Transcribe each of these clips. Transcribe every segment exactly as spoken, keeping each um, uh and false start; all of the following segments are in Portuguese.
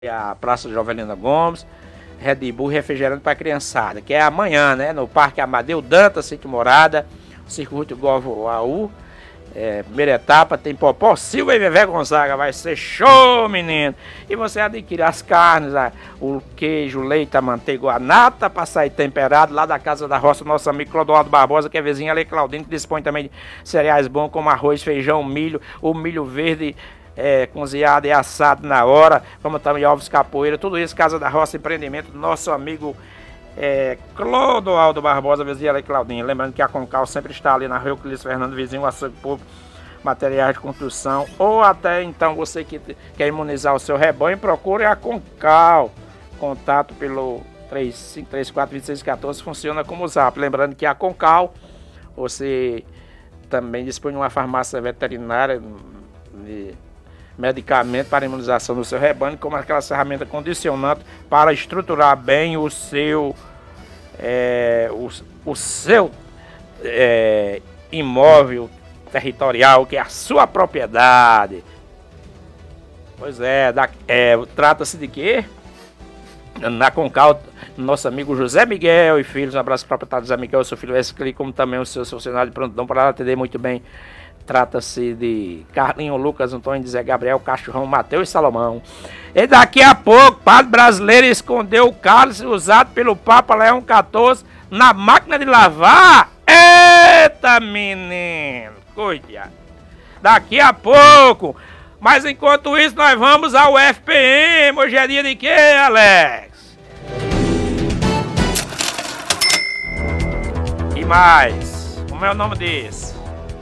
a Praça Jovelina Gomes, Red Bull refrigerante para criançada, que é amanhã, né? No Parque Amadeu Dantas, Sítio Morada, Circuito Golfo A U, é, primeira etapa, tem Popó Silva e Vevé Gonzaga, vai ser show, menino! E você adquire as carnes, a, o queijo, o leite, a manteiga, a nata para sair temperado, lá da Casa da Roça, nosso amigo Clodoaldo Barbosa, que é vizinho ali, Claudino, que dispõe também de cereais bons, como arroz, feijão, milho, o milho verde, É, cozinhado e assado na hora, como também ovos capoeira, tudo isso, Casa da Roça, empreendimento do nosso amigo é, Clodoaldo Barbosa, vizinho ali, Claudinho. Lembrando que a Concal sempre está ali na Rua Euclides Fernando, vizinho, açougue público, materiais de construção, ou até então você que quer imunizar o seu rebanho, procure a Concal. Contato pelo três cinco três quatro, dois seis um quatro, funciona como zap. Lembrando que a Concal, você também dispõe de uma farmácia veterinária de medicamento para imunização do seu rebanho, como aquela ferramenta condicionante para estruturar bem o seu é, o, o seu é, imóvel territorial, que é a sua propriedade. Pois é, é trata-se de quê? Na Concal, nosso amigo José Miguel e filhos, um abraço para o proprietário José Miguel, seu filho Wesley, como também o seu funcionário de prontidão para atender muito bem. Trata-se de Carlinho, Lucas, Antônio, Zé Gabriel, Cachorrão, Mateus e Salomão. E daqui a pouco, padre brasileiro escondeu o cálice usado pelo Papa Leão quatorze na máquina de lavar. Eita, menino! Cuidado. Daqui a pouco. Mas enquanto isso, nós vamos ao F P M. Hoje é dia de quê, Alex? E mais? Como é o nome desse?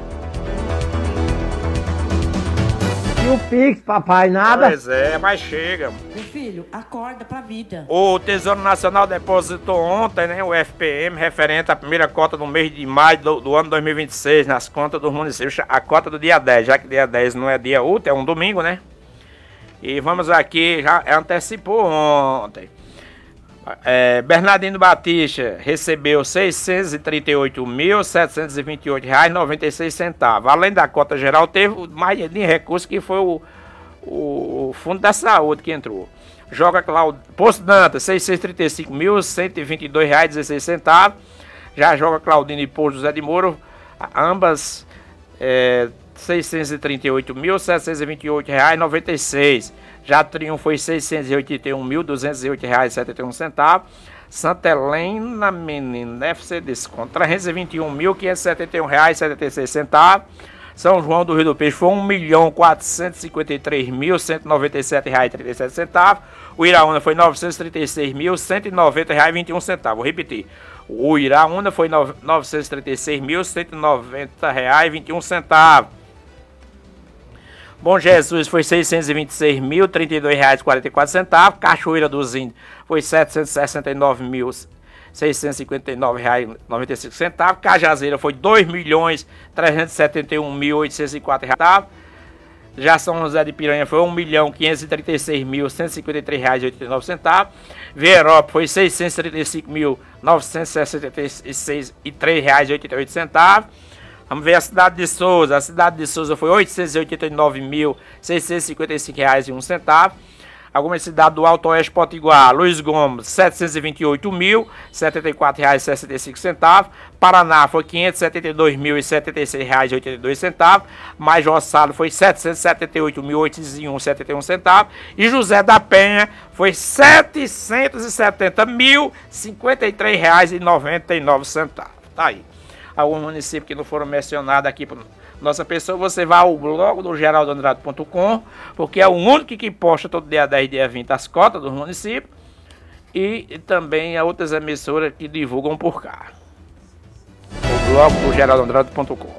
E o Pix, papai, nada? Pois é, mas chega. Meu filho, acorda pra vida. O Tesouro Nacional depositou ontem, né, o F P M, referente à primeira cota do mês de maio do, do ano dois mil e vinte e seis, nas contas dos municípios, a cota do dia dez, já que dia dez não é dia útil, é um domingo, né? E vamos aqui, já antecipou ontem. É, Bernardino Batista recebeu seiscentos e trinta e oito mil, setecentos e vinte e oito reais e noventa e seis centavos. Além da cota geral, teve mais de recurso, que foi o, o Fundo da Saúde que entrou. Joga Claudio, Poço Dantas, seiscentos e trinta e cinco mil, cento e vinte e dois reais e dezesseis centavos. Já Joga Claudino e Poço José de Moura, ambas é, seiscentos e trinta e oito mil, setecentos e vinte e oito reais e noventa e seis centavos. Já Triunfo foi seiscentos e oitenta e um mil, duzentos e oito reais e setenta e um centavos. Santa Helena, menina, F C Desconto, trezentos e vinte e um mil, quinhentos e setenta e um reais e setenta e seis centavos. São João do Rio do Peixe foi um milhão, quatrocentos e cinquenta e três mil, cento e noventa e sete reais e trinta e sete centavos. O Iraúna foi novecentos e trinta e seis mil, cento e noventa reais e vinte e um centavos. Vou repetir. O Iraúna foi novecentos e trinta e seis mil, cento e noventa reais e vinte e um centavos. Bom Jesus foi seiscentos e vinte e seis mil, trinta e dois reais e quarenta e quatro centavos. Cachoeira dos Índios foi setecentos e sessenta e nove mil, seiscentos e cinquenta e nove reais e noventa e cinco centavos. Cajazeira foi dois milhões, trezentos e setenta e um mil, oitocentos e quatro reais. Já São José de Piranha foi um milhão, quinhentos e trinta e seis mil, cento e cinquenta e três reais e oitenta e nove centavos. Verópolis foi seiscentos e trinta e cinco mil, novecentos e sessenta e três reais e oitenta e oito centavos. Vamos ver a cidade de Souza. A cidade de Souza foi oitocentos e oitenta e nove mil, seiscentos e cinquenta e cinco reais e um centavo. Algumas cidades do Alto Oeste Potiguar, Luiz Gomes, setecentos e vinte e oito mil, setenta e quatro reais e sessenta e cinco centavos. Paraná foi quinhentos e setenta e dois mil e setenta e seis reais e oitenta e dois centavos. Major Salo foi setecentos e setenta e oito mil, oitocentos e um reais e setenta e um centavos. E José da Penha foi setecentos e setenta mil, cinquenta e três reais e noventa e nove centavos. Tá aí. Alguns municípios que não foram mencionados aqui por nossa pessoa, você vai ao blog do geraldo andrade ponto com, porque é o único que posta todo dia dez e dia vinte as cotas dos municípios, e, e também há outras emissoras que divulgam por cá. O blog do geraldo andrade ponto com.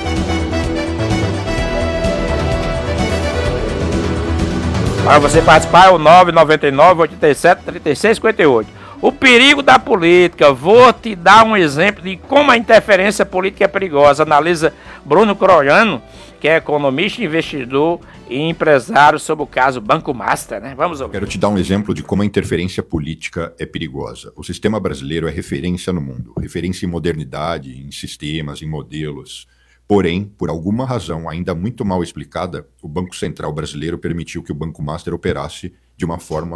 Para você participar é o nove nove nove, oito sete, três seis cinco oito. O perigo da política. Vou te dar um exemplo de como a interferência política é perigosa. Analisa Bruno Croiano, que é economista, investidor e empresário, sobre o caso Banco Master, né? Vamos ouvir. Quero te dar um exemplo de como a interferência política é perigosa. O sistema brasileiro é referência no mundo, referência em modernidade, em sistemas, em modelos. Porém, por alguma razão ainda muito mal explicada, o Banco Central brasileiro permitiu que o Banco Master operasse de uma forma